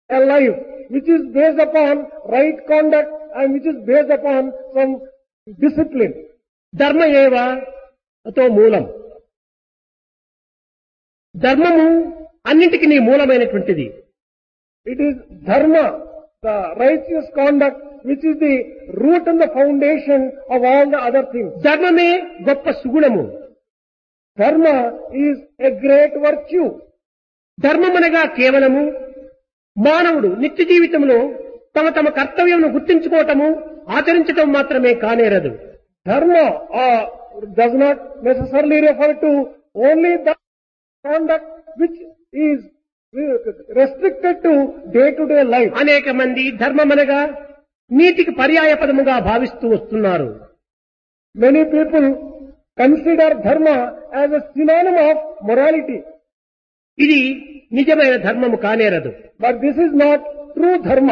a life which is based upon right conduct and which is based upon some discipline. ధర్మ ఏవ అతో మూలం. ధర్మము అన్నింటికి మూలమైనటువంటిది. It is dharma, the righteous conduct, which is the root and the foundation of all the other things. ధర్మమే గొప్ప సుగుణము. Dharma is a great virtue. ధర్మమనగా కేవలము మానవుడు నిత్య జీవితంలో తమ తమ కర్తవ్యమును గుర్తించుకోవటము, ఆచరించటం మాత్రమే కానేరదు. Dharma does not necessarily refer to only the conduct which is restricted to day-to-day life. అనేక మంది ధర్మమనగా నీతికి పర్యాయ పదముగా భావిస్తూ వస్తున్నారు. Many people consider dharma as a synonym of morality. ఇది నిజమైన ధర్మము కానేరదు. But this is not true dharma.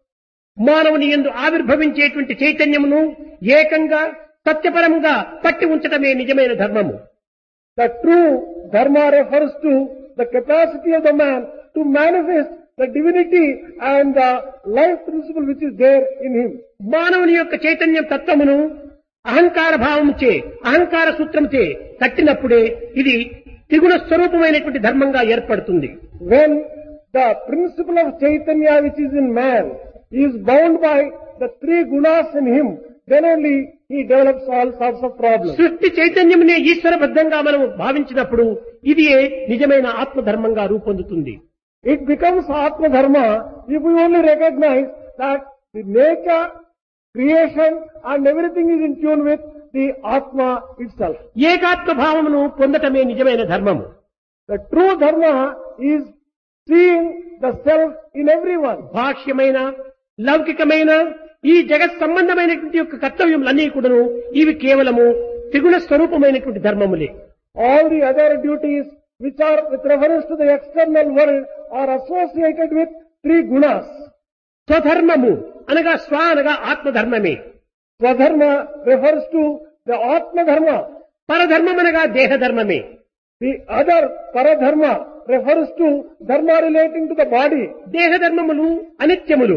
మానవుని యందు ఆవిర్భవించేటువంటి చైతన్యమును ఏకంగా సత్యపరముగా పట్టి ఉంచటమే నిజమైన ధర్మము. The true dharma refers to the capacity of the man to manifest the divinity and the life principle which is there in him. మానవుని యొక్క చైతన్యం తత్వమును అహంకార భావముచే, అహంకార సూత్రముచే కట్టినప్పుడే ఇది త్రిగుణ స్వరూపమైనటువంటి ధర్మంగా ఏర్పడుతుంది. When the principle of Chaitanya which is in man is bound by the three gunas in him, then only he develops all sorts of problems. సృష్టి చైతన్యమునే ఈశ్వరబద్ధంగా మనం భావించినప్పుడు ఇది నిజమైన ఆత్మధర్మంగా రూపొందుతుంది. It becomes Atma Dharma if we only recognize that the nature, creation and everything is in tune with the Atma itself. ఏకాత్మ భావమును పొందటమే నిజమైన ధర్మము. The true Dharma is seeing the self in everyone. బాహ్యమైన లౌకికమైన ఈ జగత్ సంబంధమైనటువంటి యొక్క కర్తవ్యములన్నీ కూడాను ఇవి కేవలము త్రిగుణ స్వరూపమైనటువంటి ధర్మములే. All the other duties which are with reference to the external world are associated with three gunas. స్వధర్మము అనగా స్వ అనగా ఆత్మధర్మమే. Swadharma refers to the Atma Dharma. పరధర్మం అనగా దేహధర్మమే. The other Paradharma refers to dharma relating to the body. దేహధర్మములు అనిత్యములు.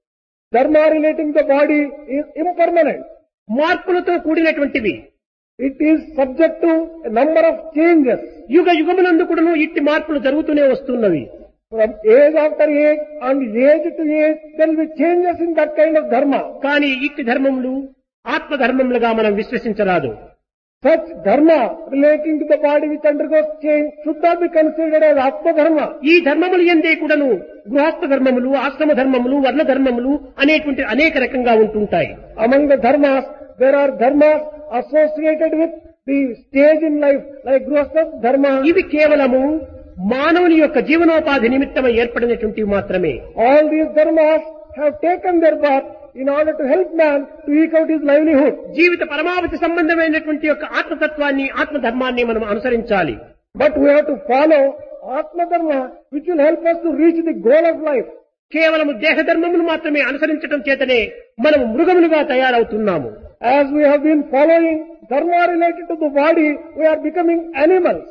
Dharma relating to the body is impermanent. మార్పులతో కూడినటువంటివి. It is subject to a number of changes. యుగ యుగములందు కూడాను ఇట్టి మార్పులు జరుగుతూనే వస్తున్నవి. From age after age and age to age, there will be changes in that kind of dharma. కానీ ఇట్టి ధర్మములు ఆత్మధర్మములుగా మనం విశ్వసించరాదు. Such dharma relating to the body which undergoes change should not be considered as Atma Dharma. ఈ ధర్మములు ఎందే కూడాను గృహస్థ ధర్మములు, ఆశ్రమ ధర్మములు, వర్ణ ధర్మములు అనేటువంటి అనేక రకంగా ఉంటుంటాయి. Among the dharmas, there are dharmas associated with the stage in life, like Grihastha Dharma. ఇవి కేవలము మానవుని యొక్క జీవనోపాధి నిమిత్తమై ఏర్పడినటువంటివి మాత్రమే. All these dharmas have taken their birth in order to help man to eke out his livelihood. జీవిత పరమావధి సంబంధమైనటువంటి యొక్క ఆత్మతత్వాన్ని, ఆత్మధర్మాన్ని మనం అనుసరించాలి. But we have to follow Atma Dharma, which will help us to reach the goal of life. కేవలము దేహధర్మములు మాత్రమే అనుసరించడం చేతనే మనం మృగములుగా తయారవుతున్నాము. As we have been following dharma related to the body, we are becoming animals.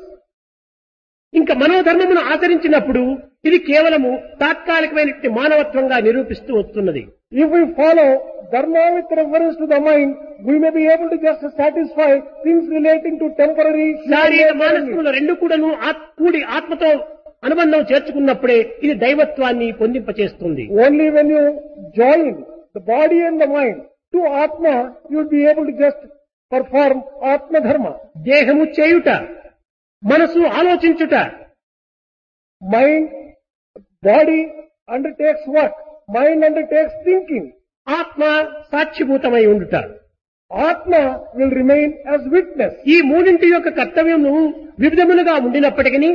ఇంకా మనోధర్మమును ఆచరించినప్పుడు ఇది కేవలము తాత్కాలికమైనటువంటి మానవత్వంగా నిరూపిస్తూ వస్తున్నది. If we follow dharma with reference to the mind, we may be able to just satisfy things relating to temporary. శారీర మానసికములు రెండు కూడాను కూడి ఆత్మతో అనుబంధం చేర్చుకున్నప్పుడే ఇది దైవత్వాన్ని పొందింపచేస్తుంది. Only when you join the body and the mind to Atma, you will be able to just perform Atma Dharma. దేహము చేయుట, మనసు ఆలోచించుట. Mind, body undertakes work. Mind undertakes thinking. ఆత్మ సాక్షిభూతమై ఉండుట. Atma will remain as witness. ఈ మూడింటి యొక్క కర్తవ్యము వివిధములుగా ఉండినప్పటికీ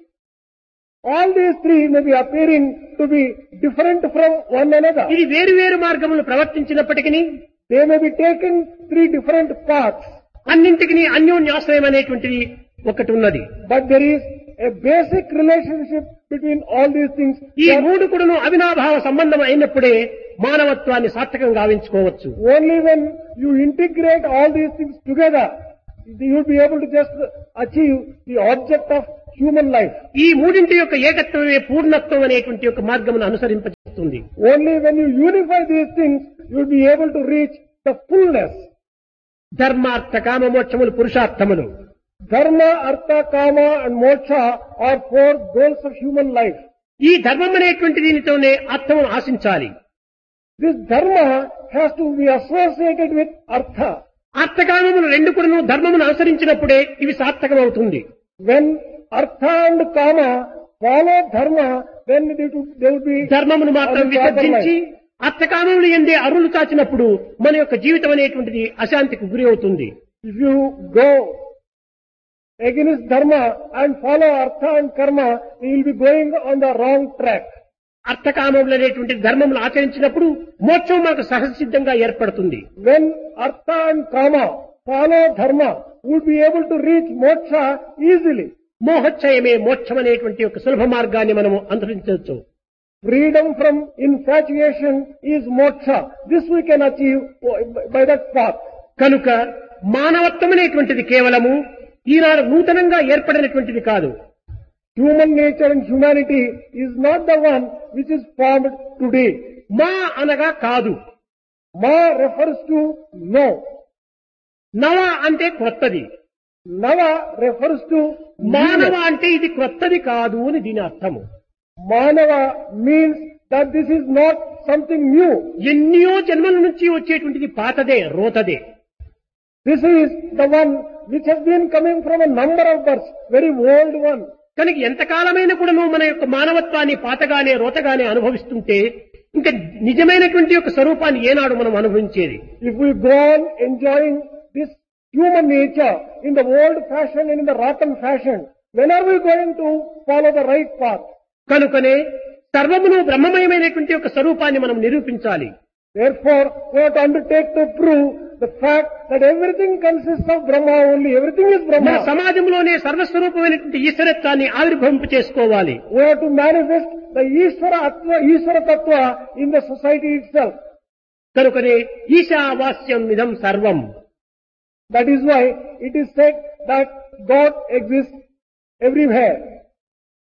All these three may be appearing to be different from one another. ఇది వేరు వేరు మార్గములు ప్రవర్తించినప్పటికీ They may be taken three different paths. అన్నింటికి అన్యోన్యాశ్రయం అనేటువంటిది ఒకటి ఉన్నది. But there is a basic relationship between all these things. ఈ మూడు కూడాను అవినాభావ సంబంధం అయినప్పుడే మానవత్వాన్ని సార్థకంగా గావించుకోవచ్చు. Only when you integrate all these things together, you will be able to just achieve the object of human life. ఈ మూడింటి యొక్క ఏకత్వమే పూర్ణత్వం అనేటువంటి యొక్క మార్గమును అనుసరింపజేస్తుంది. Only when you unify these things, you will be able to reach the fullness. ధర్మార్థ కామ మోక్షములు పురుషార్థములు. Dharma, Artha, Kama and Moksha are four goals of human life. ఈ ధర్మం అనేటువంటి దీనితోనే అర్థమును ఆశించాలి. This dharma has to be associated with Artha. అర్థకామములు రెండు కూడాను ధర్మమును అనుసరించినప్పుడే ఇవి సార్థకమవుతుంది. When Artha and Kama follow Dharma, then they will be ధర్మమును మాత్రం on the proper విసర్జించి line. అర్థకామములు ఎందే అరులు చాచినప్పుడు మన యొక్క జీవితం అనేటువంటిది అశాంతికి గురి అవుతుంది. If you go against Dharma and follow Artha and Karma, you will be going on the wrong track. అర్థకామములు అనేటువంటి ధర్మములు ఆచరించినప్పుడు మోక్షం మనకు సహజసిద్ధంగా ఏర్పడుతుంది. When Artha and Kama follow Dharma, you will be able to reach Moksha easily. మోహచ్చయమే మోక్షం అనేటువంటి ఒక సులభ మార్గాన్ని మనము అనుసరించవచ్చు. Freedom from infatuation is Moksha. This we can achieve by that path. కనుక మానవత్వం అనేటువంటిది కేవలము ఈనాడు నూతనంగా ఏర్పడినటువంటిది కాదు. Human nature and humanity is not the one which is formed today. మా అనగా కాదు. Ma refers to no. నవ అంటే క్రొత్తది. Nava refers to మానవ newness. అంటే ఇది క్రొత్తది కాదు అని దీని అర్థము. Manava means that this is not something new. ఎన్నో జన్మల నుంచి వచ్చేటువంటిది పాతదే, రోతదే. This is the one which has been coming from a number of births, very old one. కనుక ఎంతకాలమైన కూడా మన యొక్క మానవత్వాన్ని పాతగానే రోతగానే అనుభవిస్తుంటే ఇంకా నిజమైనటువంటి యొక్క స్వరూపాన్ని ఏనాడు మనం అనుభవించేది? If we go on enjoying this human nature in the old fashion and in the rotten fashion, when are we going to follow the right path? కనుకనే సర్వమును బ్రహ్మమయమైనటువంటి యొక్క స్వరూపాన్ని మనం నిరూపించాలి. Therefore, we have to undertake to prove the fact that everything consists of Brahma only. Everything is మన Brahma. సమాజంలోనే సర్వస్వరూపమైనటువంటి ఈశ్వరత్వాన్ని ఆవిర్భవింప చేసుకోవాలి. We have to manifest the Ishvara Tattva in the society itself. కనుకనే ఈశావాస్యం ఇదం సర్వం. That is why it is said that God exists everywhere.